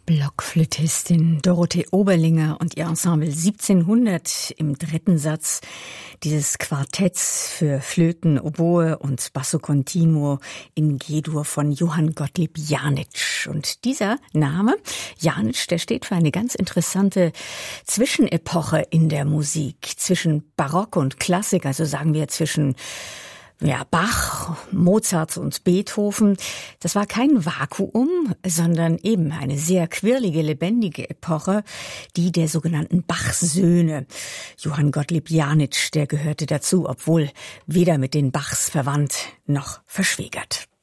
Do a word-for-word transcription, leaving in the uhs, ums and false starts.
Blockflötistin Dorothee Oberlinger und ihr Ensemble siebzehnhundert im dritten Satz dieses Quartetts für Flöten, Oboe und Basso Continuo in G-Dur von Johann Gottlieb Janitsch. Und dieser Name, Janitsch, der steht für eine ganz interessante Zwischenepoche in der Musik, zwischen Barock und Klassik, also sagen wir zwischen Ja, Bach, Mozart und Beethoven. Das war kein Vakuum, sondern eben eine sehr quirlige, lebendige Epoche, die der sogenannten Bachs-Söhne. Johann Gottlieb Janitsch, der gehörte dazu, obwohl weder mit den Bachs verwandt noch verschwägert.